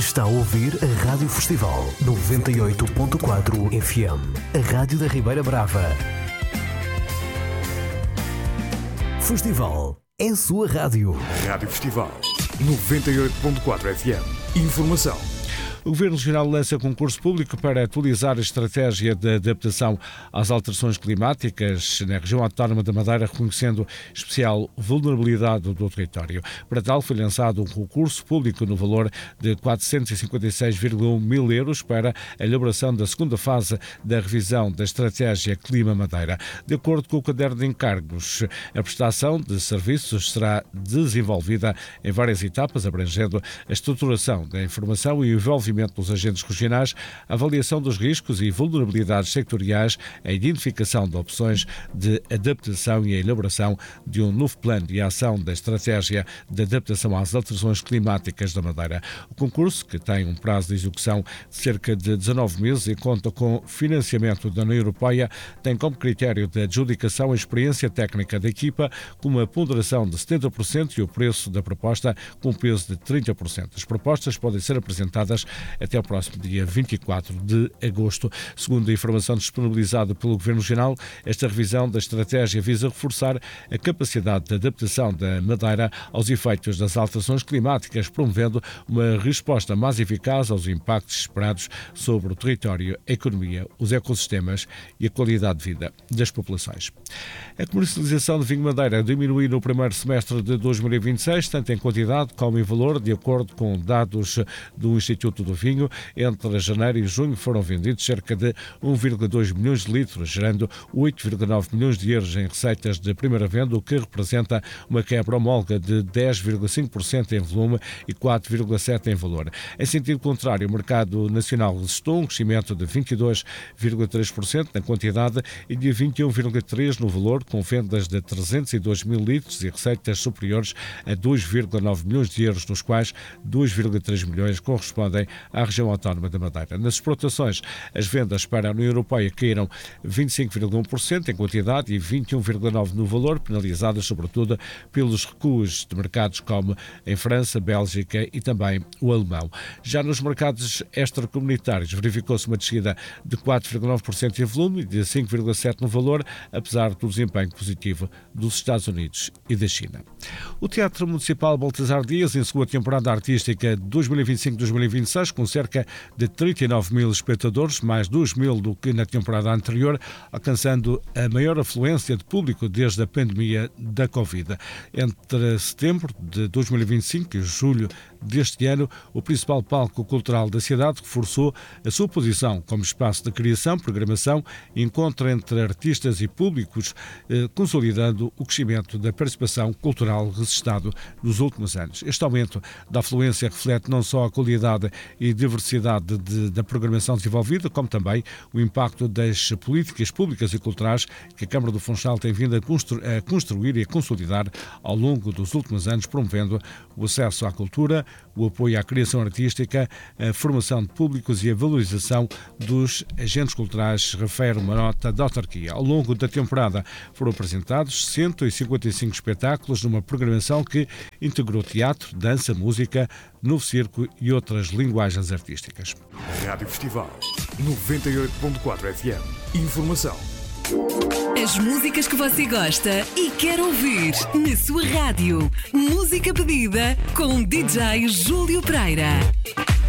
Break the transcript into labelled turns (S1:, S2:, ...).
S1: Está a ouvir a Rádio Festival 98.4 FM, a Rádio da Ribeira Brava. Festival é a sua rádio.
S2: Rádio Festival 98.4 FM. Informação.
S3: O Governo Regional lança concurso público para atualizar a estratégia de adaptação às alterações climáticas na região autónoma da Madeira, reconhecendo especial vulnerabilidade do território. Para tal, foi lançado um concurso público no valor de 456,1 mil euros para a elaboração da segunda fase da revisão da estratégia Clima Madeira. De acordo com o caderno de encargos, a prestação de serviços será desenvolvida em várias etapas, abrangendo a estruturação da informação e o envolvimento dos agentes regionais, a avaliação dos riscos e vulnerabilidades sectoriais, a identificação de opções de adaptação e a elaboração de um novo plano de ação da estratégia de adaptação às alterações climáticas da Madeira. O concurso, que tem um prazo de execução de cerca de 19 meses e conta com financiamento da União Europeia, tem como critério de adjudicação a experiência técnica da equipa, com uma ponderação de 70% e o preço da proposta com um peso de 30%. As propostas podem ser apresentadas até o próximo dia 24 de agosto. Segundo a informação disponibilizada pelo Governo Regional, esta revisão da estratégia visa reforçar a capacidade de adaptação da Madeira aos efeitos das alterações climáticas, promovendo uma resposta mais eficaz aos impactos esperados sobre o território, a economia, os ecossistemas e a qualidade de vida das populações. A comercialização de vinho Madeira diminuiu no primeiro semestre de 2026, tanto em quantidade como em valor, de acordo com dados do Instituto do Vinho. Entre janeiro e junho foram vendidos cerca de 1,2 milhões de litros, gerando 8,9 milhões de euros em receitas de primeira venda, o que representa uma quebra homóloga de 10,5% em volume e 4,7% em valor. Em sentido contrário, o mercado nacional registrou um crescimento de 22,3% na quantidade e de 21,3% no valor, com vendas de 302 mil litros e receitas superiores a 2,9 milhões de euros, dos quais 2,3 milhões correspondem à região autónoma da Madeira. Nas exportações, as vendas para a União Europeia caíram 25,1% em quantidade e 21,9% no valor, penalizadas sobretudo pelos recuos de mercados como em França, Bélgica e também o alemão. Já nos mercados extracomunitários, verificou-se uma descida de 4,9% em volume e de 5,7% no valor, apesar do desempenho positivo dos Estados Unidos e da China. O Teatro Municipal Baltasar Dias encerrou a temporada artística 2025-2026 com cerca de 39 mil espectadores, mais 2 mil do que na temporada anterior, alcançando a maior afluência de público desde a pandemia da Covid. Entre setembro de 2025 e julho deste ano, o principal palco cultural da cidade reforçou a sua posição como espaço de criação, programação e encontro entre artistas e públicos, consolidando o crescimento da participação cultural registrado nos últimos anos. Este aumento da afluência reflete não só a qualidade e diversidade da programação desenvolvida, como também o impacto das políticas públicas e culturais que a Câmara do Funchal tem vindo a construir e a consolidar ao longo dos últimos anos, promovendo o acesso à cultura, o apoio à criação artística, a formação de públicos e a valorização dos agentes culturais, refere uma nota da autarquia. Ao longo da temporada foram apresentados 155 espetáculos numa programação que integrou teatro, dança, música, novo circo e outras linguagens artísticas.
S2: Rádio Festival 98.4 FM. Informação.
S4: As músicas que você gosta e quer ouvir na sua rádio. Música pedida com DJ Júlio Pereira.